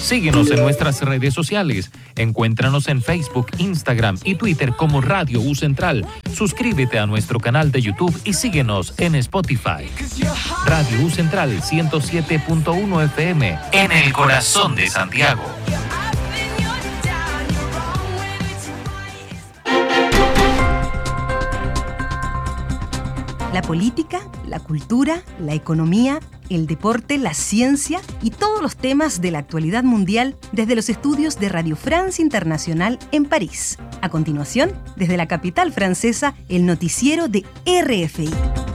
Síguenos en nuestras redes sociales. Encuéntranos en Facebook, Instagram y Twitter como Radio U Central. Suscríbete a nuestro canal de YouTube y síguenos en Spotify. Radio U Central 107.1 FM en el corazón de Santiago. La política, la cultura, la economía, el deporte, la ciencia y todos los temas de la actualidad mundial desde los estudios de Radio France Internacional en París. A continuación, desde la capital francesa, el noticiero de RFI.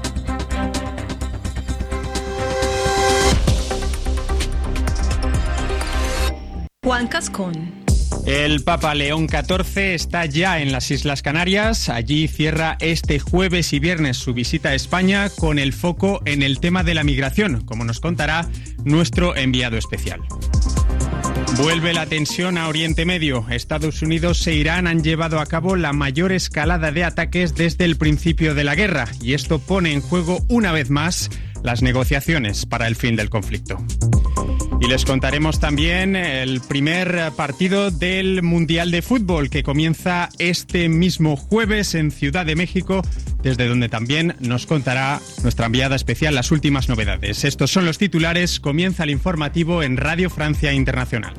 Juan Cascón. El Papa León XIV está ya en las Islas Canarias. Allí cierra este jueves y viernes su visita a España con el foco en el tema de la migración, como nos contará nuestro enviado especial. Vuelve la tensión a Oriente Medio. Estados Unidos e Irán han llevado a cabo la mayor escalada de ataques desde el principio de la guerra, y esto pone en juego una vez más las negociaciones para el fin del conflicto. Y les contaremos también el primer partido del Mundial de Fútbol que comienza este mismo jueves en Ciudad de México, desde donde también nos contará nuestra enviada especial las últimas novedades. Estos son los titulares. Comienza el informativo en Radio Francia Internacional.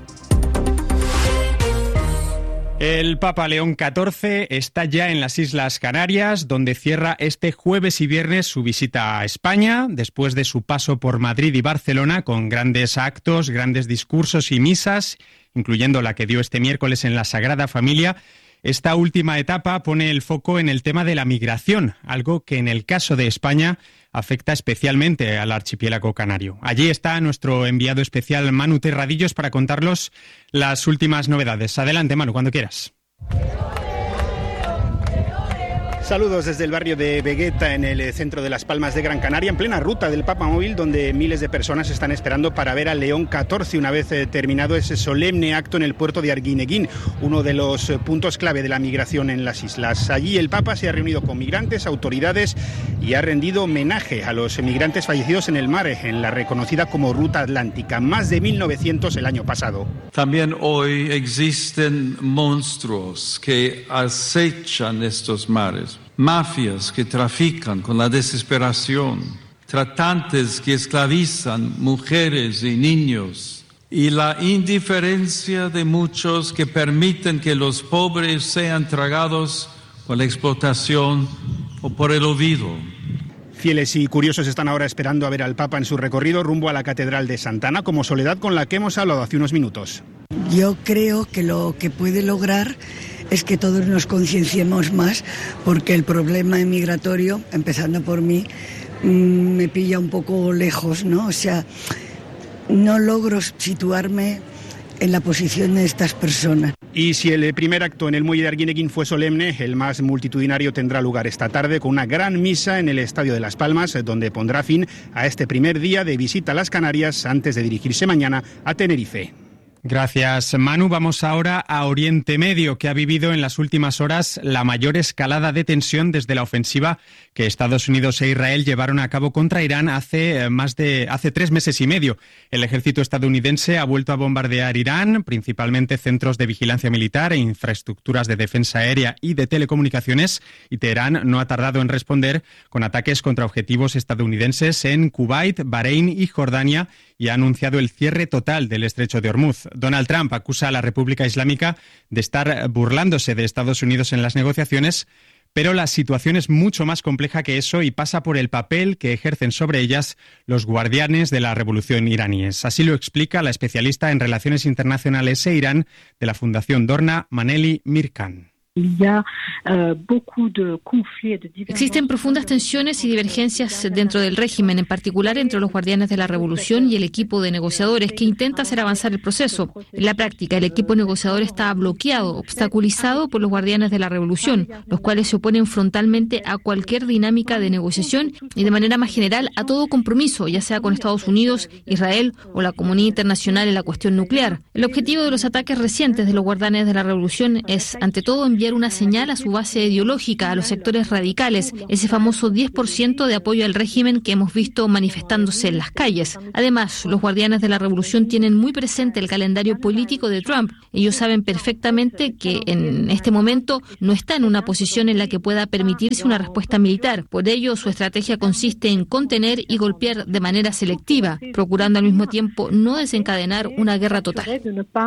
El Papa León XIV está ya en las Islas Canarias, donde cierra este jueves y viernes su visita a España, después de su paso por Madrid y Barcelona, con grandes actos, grandes discursos y misas, incluyendo la que dio este miércoles en la Sagrada Familia. Esta última etapa pone el foco en el tema de la migración, algo que en el caso de España afecta especialmente al archipiélago canario. Allí está nuestro enviado especial Manu Terradillos para contarnos las últimas novedades. Adelante, Manu, cuando quieras. Saludos desde el barrio de Vegueta, en el centro de Las Palmas de Gran Canaria, en plena ruta del Papa Móvil, donde miles de personas están esperando para ver a León XIV una vez terminado ese solemne acto en el puerto de Arguineguín, uno de los puntos clave de la migración en las islas. Allí el Papa se ha reunido con migrantes, autoridades y ha rendido homenaje a los migrantes fallecidos en el mar, en la reconocida como Ruta Atlántica, más de 1.900 el año pasado. También hoy existen monstruos que acechan estos mares. Mafias que trafican con la desesperación, tratantes que esclavizan mujeres y niños, y la indiferencia de muchos que permiten que los pobres sean tragados por la explotación o por el olvido. Fieles y curiosos están ahora esperando a ver al Papa en su recorrido rumbo a la Catedral de Santa Ana, como Soledad, con la que hemos hablado hace unos minutos. Yo creo que lo que puede lograr es que todos nos concienciemos más, porque el problema migratorio, empezando por mí, me pilla un poco lejos, ¿no? O sea, no logro situarme en la posición de estas personas. Y si el primer acto en el muelle de Arguineguín fue solemne, el más multitudinario tendrá lugar esta tarde con una gran misa en el Estadio de Las Palmas, donde pondrá fin a este primer día de visita a las Canarias antes de dirigirse mañana a Tenerife. Gracias, Manu. Vamos ahora a Oriente Medio, que ha vivido en las últimas horas la mayor escalada de tensión desde la ofensiva que Estados Unidos e Israel llevaron a cabo contra Irán hace 3 meses y medio. El ejército estadounidense ha vuelto a bombardear Irán, principalmente centros de vigilancia militar e infraestructuras de defensa aérea y de telecomunicaciones, y Teherán no ha tardado en responder con ataques contra objetivos estadounidenses en Kuwait, Bahrein y Jordania, y ha anunciado el cierre total del estrecho de Hormuz. Donald Trump acusa a la República Islámica de estar burlándose de Estados Unidos en las negociaciones, pero la situación es mucho más compleja que eso y pasa por el papel que ejercen sobre ellas los guardianes de la revolución iraníes. Así lo explica la especialista en relaciones internacionales e Irán de la Fundación Dorna, Maneli Mirkan. Existen profundas tensiones y divergencias dentro del régimen, en particular entre los guardianes de la revolución y el equipo de negociadores que intenta hacer avanzar el proceso. En la práctica, el equipo negociador está bloqueado, obstaculizado por los guardianes de la revolución, los cuales se oponen frontalmente a cualquier dinámica de negociación y de manera más general a todo compromiso, ya sea con Estados Unidos, Israel o la comunidad internacional en la cuestión nuclear. El objetivo de los ataques recientes de los guardianes de la revolución es, ante todo, enviar enviar una señal a su base ideológica, a los sectores radicales, ese famoso 10% de apoyo al régimen que hemos visto manifestándose en las calles. Además, los guardianes de la revolución tienen muy presente el calendario político de Trump. Ellos saben perfectamente que en este momento no está en una posición en la que pueda permitirse una respuesta militar. Por ello, su estrategia consiste en contener y golpear de manera selectiva, procurando al mismo tiempo no desencadenar una guerra total.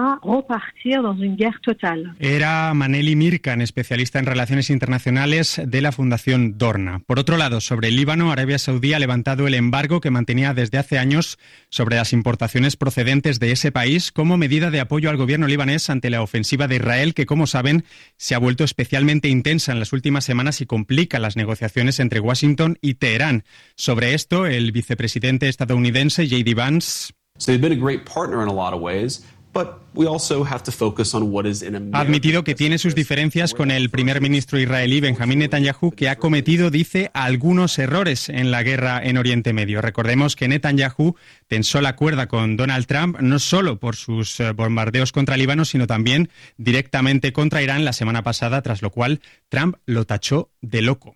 Era Maneli Mirkan, especialista en relaciones internacionales de la Fundación Dorna. Por otro lado, sobre el Líbano, Arabia Saudí ha levantado el embargo que mantenía desde hace años sobre las importaciones procedentes de ese país como medida de apoyo al gobierno libanés ante la ofensiva de Israel, que, como saben, se ha vuelto especialmente intensa en las últimas semanas y complica las negociaciones entre Washington y Teherán. Sobre esto, el vicepresidente estadounidense J.D. Vance ha admitido que tiene sus diferencias con el primer ministro israelí Benjamín Netanyahu, que ha cometido, dice, algunos errores en la guerra en Oriente Medio. Recordemos que Netanyahu tensó la cuerda con Donald Trump no solo por sus bombardeos contra Líbano, sino también directamente contra Irán la semana pasada, tras lo cual Trump lo tachó de loco.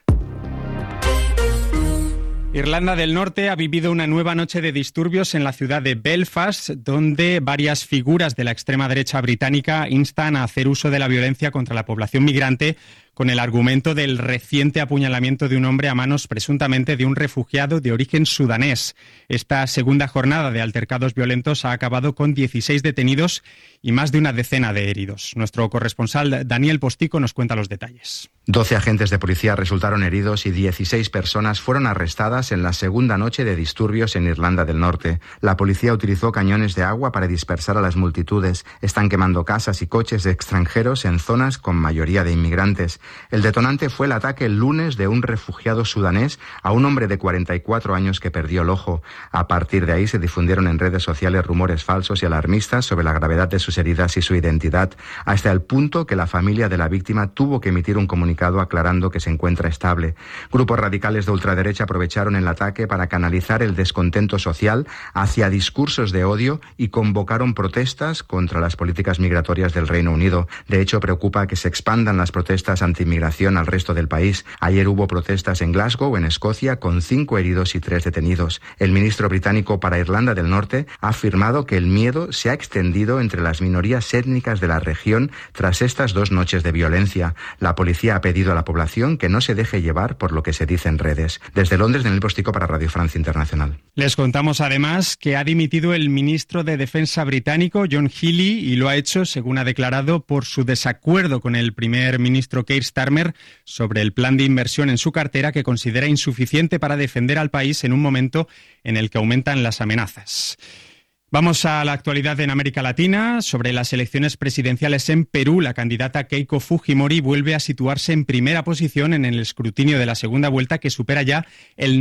Irlanda del Norte ha vivido una nueva noche de disturbios en la ciudad de Belfast, donde varias figuras de la extrema derecha británica instan a hacer uso de la violencia contra la población migrante con el argumento del reciente apuñalamiento de un hombre a manos presuntamente de un refugiado de origen sudanés. Esta segunda jornada de altercados violentos ha acabado con 16 detenidos y más de una decena de heridos. Nuestro corresponsal Daniel Postico nos cuenta los detalles. 12 agentes de policía resultaron heridos y 16 personas fueron arrestadas en la segunda noche de disturbios en Irlanda del Norte. La policía utilizó cañones de agua para dispersar a las multitudes. Están quemando casas y coches de extranjeros en zonas con mayoría de inmigrantes. El detonante fue el ataque el lunes de un refugiado sudanés a un hombre de 44 años que perdió el ojo. A partir de ahí se difundieron en redes sociales rumores falsos y alarmistas sobre la gravedad de sus heridas y su identidad, hasta el punto que la familia de la víctima tuvo que emitir un comunicado aclarando que se encuentra estable. Grupos radicales de ultraderecha aprovecharon el ataque para canalizar el descontento social hacia discursos de odio y convocaron protestas contra las políticas migratorias del Reino Unido. De hecho, preocupa que se expandan las protestas anti-inmigración al resto del país. Ayer hubo protestas en Glasgow, en Escocia, con 5 heridos y 3 detenidos. El ministro británico para Irlanda del Norte ha afirmado que el miedo se ha extendido entre las minorías étnicas de la región tras estas 2 noches de violencia. La policía ha pedido a la población que no se deje llevar por lo que se dice en redes. Desde Londres, Daniel Postico para Radio Francia Internacional. Les contamos además que ha dimitido el ministro de Defensa británico, John Healey, y lo ha hecho, según ha declarado, por su desacuerdo con el primer ministro Keir Starmer sobre el plan de inversión en su cartera que considera insuficiente para defender al país en un momento en el que aumentan las amenazas. Vamos a la actualidad en América Latina. Sobre las elecciones presidenciales en Perú, la candidata Keiko Fujimori vuelve a situarse en primera posición en el escrutinio de la segunda vuelta, que supera ya el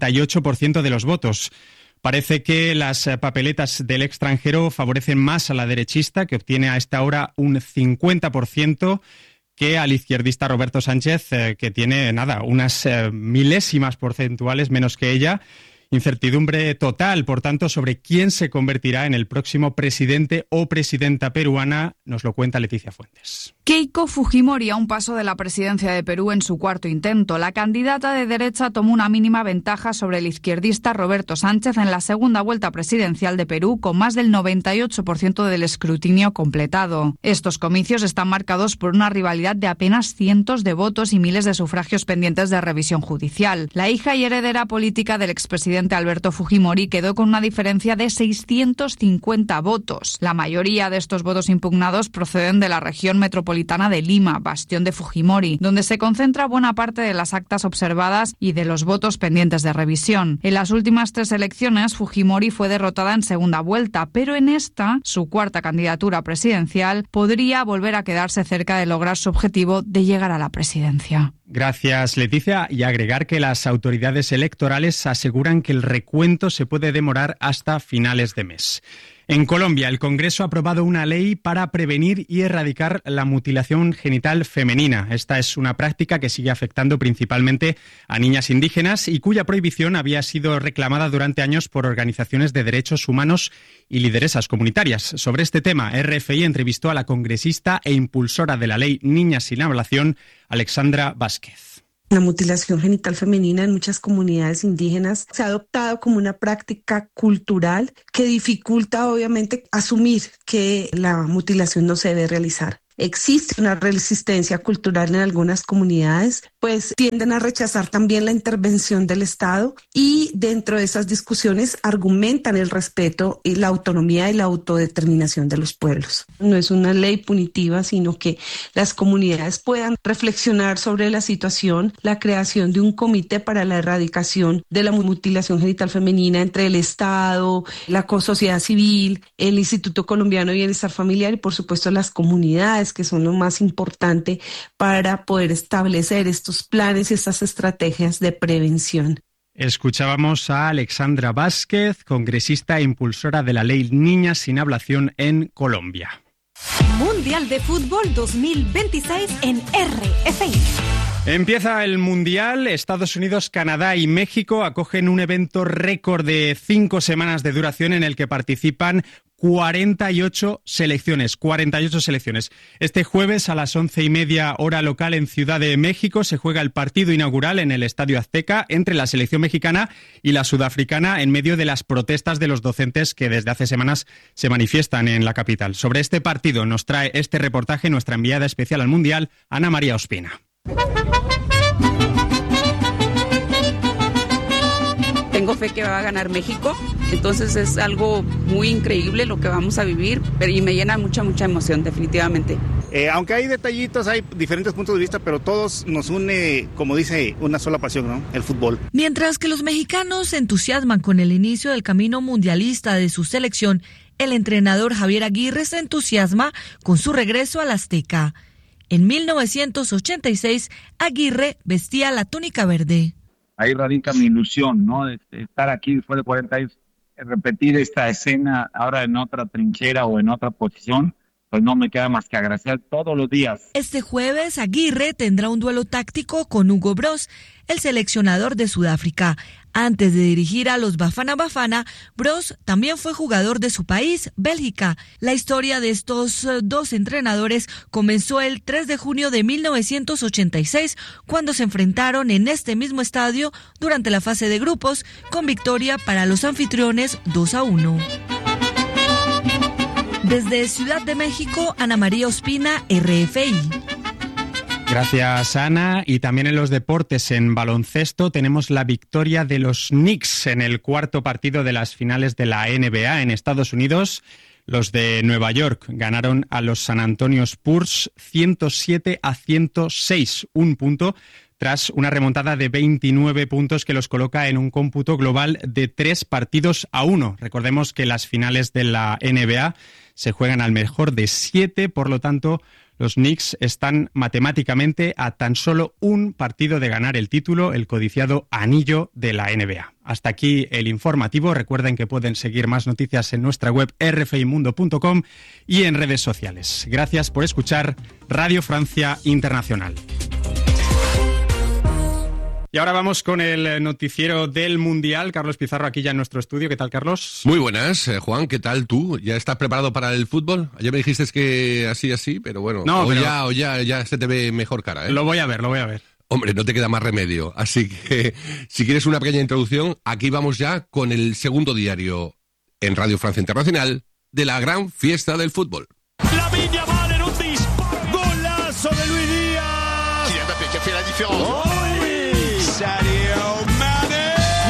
98% de los votos. Parece que las papeletas del extranjero favorecen más a la derechista, que obtiene a esta hora un 50%, que al izquierdista Roberto Sánchez, que tiene unas milésimas porcentuales menos que ella. Incertidumbre total, por tanto, sobre quién se convertirá en el próximo presidente o presidenta peruana, nos lo cuenta Leticia Fuentes. Keiko Fujimori a un paso de la presidencia de Perú en su cuarto intento. La candidata de derecha tomó una mínima ventaja sobre el izquierdista Roberto Sánchez en la segunda vuelta presidencial de Perú, con más del 98% del escrutinio completado. Estos comicios están marcados por una rivalidad de apenas cientos de votos y miles de sufragios pendientes de revisión judicial. La hija y heredera política del expresidente Alberto Fujimori quedó con una diferencia de 650 votos. La mayoría de estos votos impugnados proceden de la región metropolitana de Lima, bastión de Fujimori, donde se concentra buena parte de las actas observadas y de los votos pendientes de revisión. En las últimas 3 elecciones, Fujimori fue derrotada en segunda vuelta, pero en esta, su cuarta candidatura presidencial, podría volver a quedarse cerca de lograr su objetivo de llegar a la presidencia. Gracias, Leticia. Y agregar que las autoridades electorales aseguran que el recuento se puede demorar hasta finales de mes. En Colombia, el Congreso ha aprobado una ley para prevenir y erradicar la mutilación genital femenina. Esta es una práctica que sigue afectando principalmente a niñas indígenas y cuya prohibición había sido reclamada durante años por organizaciones de derechos humanos y lideresas comunitarias. Sobre este tema, RFI entrevistó a la congresista e impulsora de la ley Niñas sin Ablación, Alexandra Vázquez. La mutilación genital femenina en muchas comunidades indígenas se ha adoptado como una práctica cultural que dificulta obviamente asumir que la mutilación no se debe realizar. Existe una resistencia cultural en algunas comunidades, pues tienden a rechazar también la intervención del Estado y dentro de esas discusiones argumentan el respeto y la autonomía y la autodeterminación de los pueblos. No es una ley punitiva, sino que las comunidades puedan reflexionar sobre la situación, la creación de un comité para la erradicación de la mutilación genital femenina entre el Estado, la sociedad civil, el Instituto Colombiano de Bienestar Familiar y por supuesto las comunidades, que son lo más importante para poder establecer estos planes y estas estrategias de prevención. Escuchábamos a Alexandra Vázquez, congresista e impulsora de la ley Niñas sin Ablación en Colombia. Mundial de Fútbol 2026 en RFI. Empieza el Mundial. Estados Unidos, Canadá y México acogen un evento récord de 5 semanas de duración en el que participan 48 selecciones. Este jueves a las 11:30 hora local en Ciudad de México se juega el partido inaugural en el Estadio Azteca entre la selección mexicana y la sudafricana en medio de las protestas de los docentes que desde hace semanas se manifiestan en la capital. Sobre este partido nos trae este reportaje nuestra enviada especial al Mundial, Ana María Ospina. Tengo fe que va a ganar México, entonces es algo muy increíble lo que vamos a vivir, y me llena mucha emoción, definitivamente. Aunque hay detallitos, hay diferentes puntos de vista, pero todos nos une, como dice, una sola pasión, ¿no? El fútbol. Mientras que los mexicanos se entusiasman con el inicio del camino mundialista de su selección, el entrenador Javier Aguirre se entusiasma con su regreso al Azteca. En 1986, Aguirre vestía la túnica verde. Ahí radica mi ilusión, ¿no? De estar aquí después de 40 años, repetir esta escena ahora en otra trinchera o en otra posición, pues no me queda más que agradecer todos los días. Este jueves, Aguirre tendrá un duelo táctico con Hugo Broos, el seleccionador de Sudáfrica. Antes de dirigir a los Bafana Bafana, Broos también fue jugador de su país, Bélgica. La historia de estos dos entrenadores comenzó el 3 de junio de 1986, cuando se enfrentaron en este mismo estadio durante la fase de grupos, con victoria para los anfitriones 2-1. Desde Ciudad de México, Ana María Ospina, RFI. Gracias, Ana. Y también en los deportes, en baloncesto, tenemos la victoria de los Knicks en el cuarto partido de las finales de la NBA en Estados Unidos. Los de Nueva York ganaron a los San Antonio Spurs 107-106, un punto tras una remontada de 29 puntos que los coloca en un cómputo global de 3-1. Recordemos que las finales de la NBA se juegan al mejor de 7, por lo tanto, los Knicks están matemáticamente a tan solo un partido de ganar el título, el codiciado anillo de la NBA. Hasta aquí el informativo. Recuerden que pueden seguir más noticias en nuestra web rfimundo.com y en redes sociales. Gracias por escuchar Radio Francia Internacional. Y ahora vamos con el noticiero del Mundial. Carlos Pizarro aquí ya en nuestro estudio. ¿Qué tal, Carlos? Muy buenas, Juan. ¿Qué tal tú? ¿Ya estás preparado para el fútbol? Ayer me dijiste que así, pero bueno. No, ya se te ve mejor cara, ¿eh? Lo voy a ver. Hombre, no te queda más remedio. Así que, si quieres una pequeña introducción, aquí vamos ya con el segundo diario en Radio Francia Internacional de la gran fiesta del fútbol. La Viña vale en un disparo. Golazo de Luis Díaz. Kylian Mbappé que fait la différence. Oh, oui. Sadio Mané.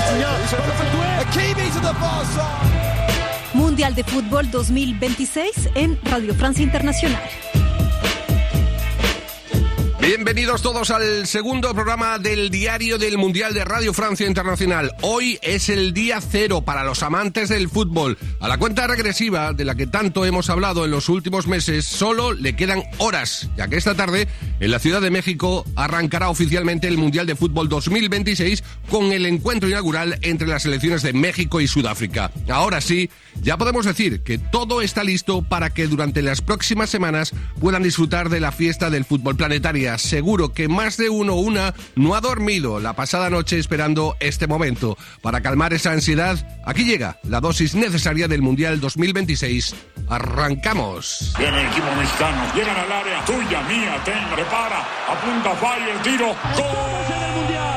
Mundial de Fútbol 2026 en Radio Francia Internacional. Bienvenidos todos al segundo programa del Diario del Mundial de Radio Francia Internacional. Hoy es el día cero para los amantes del fútbol. A la cuenta regresiva de la que tanto hemos hablado en los últimos meses, solo le quedan horas, ya que esta tarde en la Ciudad de México arrancará oficialmente el Mundial de Fútbol 2026 con el encuentro inaugural entre las selecciones de México y Sudáfrica. Ahora sí, ya podemos decir que todo está listo para que durante las próximas semanas puedan disfrutar de la fiesta del fútbol planetaria. Seguro que más de uno o una no ha dormido la pasada noche esperando este momento. Para calmar esa ansiedad, aquí llega la dosis necesaria del Mundial 2026. ¡Arrancamos! Viene el equipo mexicano, llegan al área, tuya, mía, prepara, apunta, falla, el tiro, ¡gol!